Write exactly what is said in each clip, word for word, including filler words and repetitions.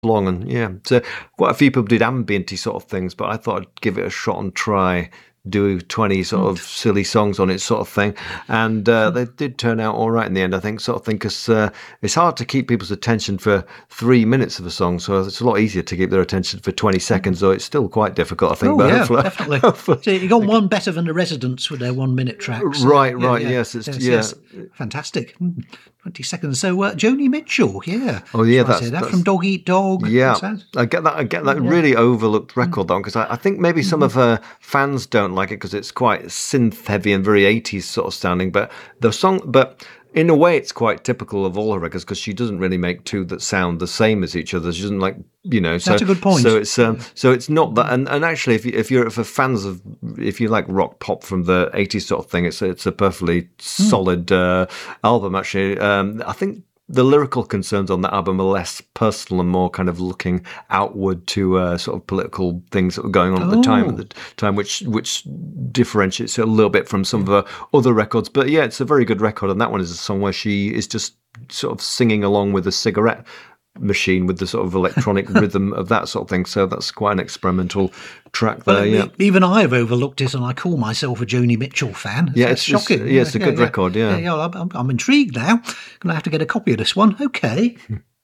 long, and yeah, so quite a few people did ambient sort of things, but I thought I'd give it a shot and try do twenty sort of silly songs on it sort of thing, and uh, they did turn out all right in the end, I think, sort of thing, because uh, it's hard to keep people's attention for three minutes of a song, so it's a lot easier to keep their attention for twenty seconds, though it's still quite difficult, I think. Oh, but yeah, hopefully, definitely. hopefully, So you got one better than the Residents with their one-minute tracks. right, Yeah, right, yeah. yes, it's, Yes, yeah. yes. Fantastic. Mm, twenty seconds. So uh, Joni Mitchell, yeah. Oh, yeah, That's right, that's- say that that's- from Dog Eat Dog. Yeah, What's that? I get that. I get that Yeah. really overlooked record though, because I, I think maybe some Mhm. of her fans don't like it because it's quite synth heavy and very eighties sort of sounding. But the song, but in a way, it's quite typical of all her records because she doesn't really make two that sound the same as each other. She doesn't like, you know. So, That's a good point. So it's um, so it's not that. And, and actually, if you, if you're for fans of, if you like rock pop from the eighties sort of thing, it's it's a perfectly solid uh, album. Actually, um, I think the lyrical concerns on that album are less personal and more kind of looking outward to uh, sort of political things that were going on at the time, Oh. at the time, which which differentiates it a little bit from some of her other records. But yeah, it's a very good record, and that one is a song where she is just sort of singing along with a cigarette machine with the sort of electronic rhythm of that sort of thing. So that's quite an experimental track there. Well, yeah. e- Even I have overlooked it, and I call myself a Joni Mitchell fan. Yeah, That's it's- it's- shocking. yeah, it's a good record, yeah. yeah, well, I'm, I'm intrigued now. Going to have to get a copy of this one. Okay.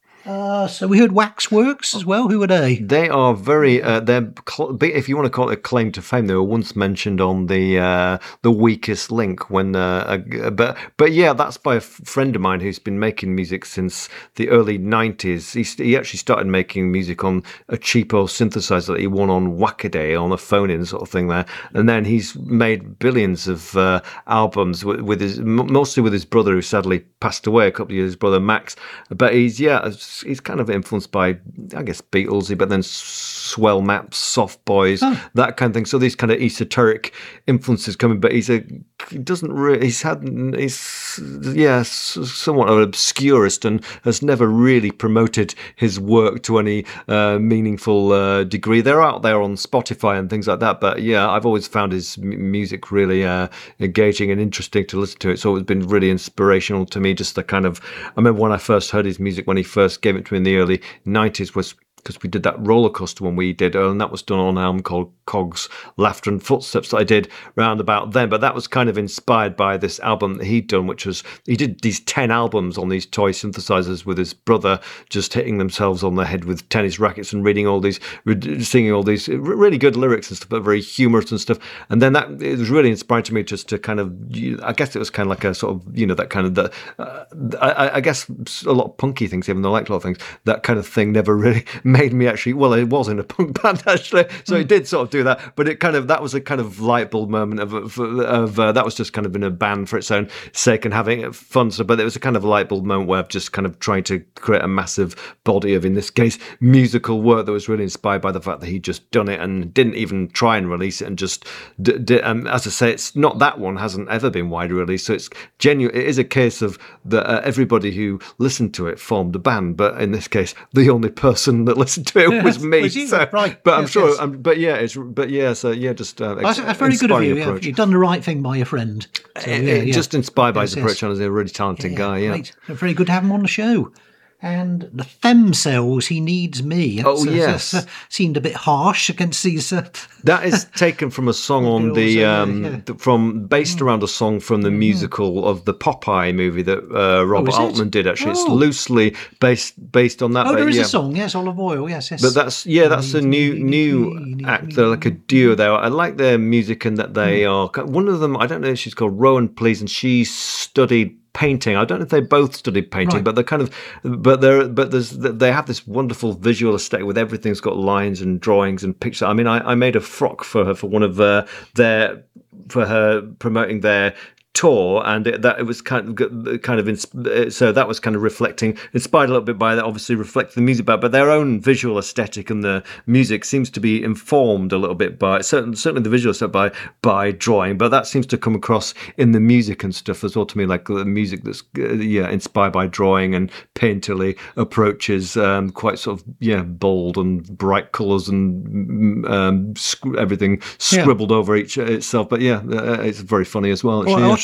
Uh, so we heard Waxworks as well. Who are they? They are very. Uh, they're cl- if you want to call it a claim to fame. They were once mentioned on the uh, the Weakest Link. When, uh, uh, but but yeah, that's by a f- friend of mine who's been making music since the early nineties. He st- he actually started making music on a cheapo synthesizer that he won on Wackaday on a phone-in sort of thing there, and then he's made billions of uh, albums with, with his m- mostly with his brother, who sadly passed away a couple of years. His brother Max, but he's yeah. He's kind of influenced by, I guess, Beatlesy, but then Swell Maps, Soft Boys, Oh. that kind of thing. So these kind of esoteric influences coming, but he's a he doesn't really. He's had he's yeah s- somewhat of an obscurist and has never really promoted his work to any uh, meaningful uh, degree. They're out there on Spotify and things like that. But yeah, I've always found his m- music really uh, engaging and interesting to listen to. It's always been really inspirational to me. Just the kind of I remember when I first heard his music when he first gave it to me in the early nineties was because we did that roller coaster one we did, and that was done on an album called Cogs, Laughter and Footsteps that I did round about then. But that was kind of inspired by this album that he'd done, which was he did these ten albums on these toy synthesizers with his brother, just hitting themselves on the head with tennis rackets and reading all these, singing all these really good lyrics and stuff, but very humorous and stuff. And then that it was really inspiring to me just to kind of, I guess it was kind of like a sort of, you know, that kind of the, uh, I, I guess a lot of punky things, even though I like a lot of things, that kind of thing never really made me actually, well, it was in a punk band actually, so it did sort of do that, but it kind of, that was a kind of light bulb moment of, of, of uh, that was just kind of in a band for its own sake and having fun, so, but it was a kind of light bulb moment where I've just kind of trying to create a massive body of, in this case, musical work that was really inspired by the fact that he'd just done it and didn't even try and release it and just, d- d- um, as I say, it's not, that one hasn't ever been widely released, so it's genuine, it is a case of that uh, everybody who listened to it formed a band, but in this case, the only person that listened to it was me. Was you? So, Right. but I'm Yes, sure. yes. Um, but yeah, it's. But yeah, so yeah, just uh, That's, that's very good of you. Yeah, approach. you've done the right thing by your friend. So, Uh, yeah, yeah. Just inspired by Yes, his yes. approach, and he's a really talented guy. Yeah. Right. Very good to have him on the show. And the Themselves, He Needs Me. Oh, That's, uh, yes. that's, uh, seemed a bit harsh against these. Uh, That is taken from a song on the Also, um, yeah, yeah. th- from based around a song from the musical of the Popeye movie that uh, Robert is it? Altman did. Actually, it's Oh. loosely based based on that. oh, but there is yeah. a song. Yes, Olive Oil. Yes, yes. But that's yeah, that's a new new act. They're like a duo there. I like their music and that they are one of them. I don't know if she's called Rowan Please, and she studied painting. I don't know if they both studied painting, Right. but they're kind of, but they're but there's they have this wonderful visual aesthetic with everything's got lines and drawings and pictures. I mean, I, I made a frock for her for one of uh, their for her promoting their tour, and it, that it was kind of kind of ins- so that was kind of reflecting, inspired a little bit by that, obviously reflecting the music, but but their own visual aesthetic and the music seems to be informed a little bit by certain certainly the visual stuff by by drawing, but that seems to come across in the music and stuff as well to me, like the music that's uh, yeah inspired by drawing and painterly approaches, um, quite sort of yeah bold and bright colours and um, sc- everything scribbled over each itself. But yeah, uh, it's very funny as well. Actually, Well, I yeah. also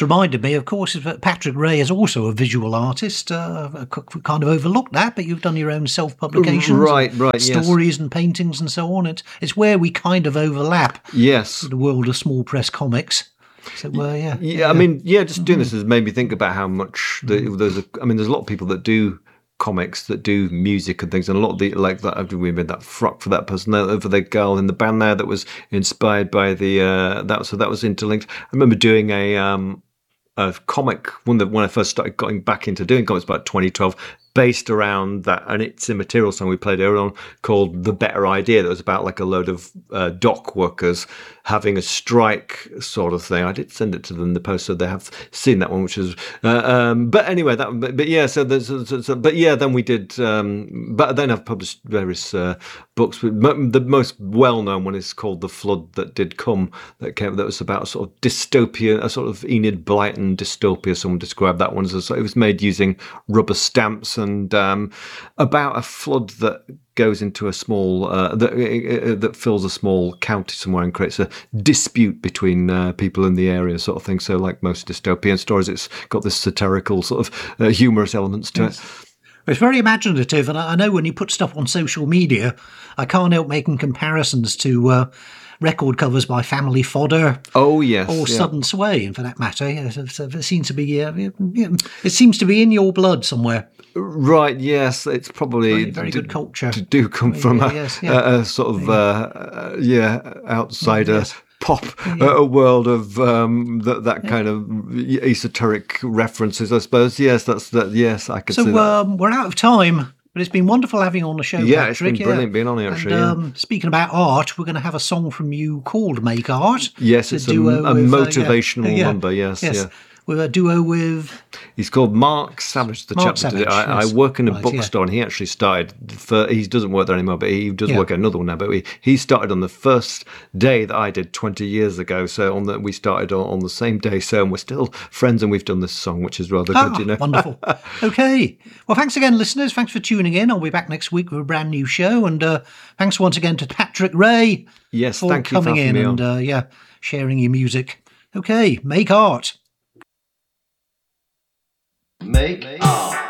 reminded me, of course, is that Patrick Ray is also a visual artist. Uh, I c- kind of overlooked that, but you've done your own self-publications, Right, and right, yes. stories and paintings and so on. It's it's where we kind of overlap. Yes. The world of small press comics. So, uh, yeah, Yeah, yeah. I mean, yeah, just doing this has made me think about how much the, there's. A, I mean, there's a lot of people that do comics, that do music and things, and a lot of the like that. We made that frock for that person, there, for the girl in the band there that was inspired by the uh, that. So that was interlinked. I remember doing a um, a comic when the when I first started going back into doing comics about twenty twelve. Based around that, and it's immaterial song we played earlier on called "The Better Idea." That was about like a load of uh, dock workers having a strike, sort of thing. I did send it to them in the post, so they have seen that one, which is. Uh, um, but anyway, that. But, but yeah, so there's. So, so, but yeah, then we did. Um, but then I've published various uh, books. The most well-known one is called "The Flood That Did Come." That came. That was about a sort of dystopia, a sort of Enid Blyton dystopia. Someone described that one as. A, it was made using rubber stamps. And um, about a flood that goes into a small uh, that uh, that fills a small county somewhere and creates a dispute between uh, people in the area, sort of thing. So, like most dystopian stories, it's got this satirical sort of uh, humorous elements to yes. it. It's very imaginative, and I know when you put stuff on social media, I can't help making comparisons to uh, record covers by Family Fodder. Oh yes, or yeah. Sudden Sway, and for that matter, yeah, so it seems to be. Uh, it seems to be in your blood somewhere. Right. Yes, it's probably very, very good culture. To do come from a, yes, yeah. a, a sort of yeah, uh, yeah outsider. Yes. Pop, yeah. a world of um, that that yeah. kind of esoteric references, I suppose. Yes, that's that. Yes, I could. So see that. Um, we're out of time, but it's been wonderful having you on the show. Yeah, Patrick. it's been brilliant yeah. being on here. Actually, and, yeah. um, speaking about art, we're going to have a song from you called "Make Art." Yes, it's a, a with, motivational uh, yeah. number. Yes, yes. yeah. With a duo with. He's called Mark Savage, the Mark chap that did it. Savage, I, yes. I work in a right, bookstore, yeah. and he actually started. For, he doesn't work there anymore, but he does yeah. work at another one now. But he, he started on the first day that I did twenty years ago. So on the, we started on, on the same day. So and we're still friends, and we've done this song, which is rather oh, good, you know. Wonderful. Okay. Well, thanks again, listeners. Thanks for tuning in. I'll be back next week with a brand new show, and uh, thanks once again to Patrick Ray. Yes, for thank you coming for in me and uh, yeah, sharing your music. Okay, make art. Make art.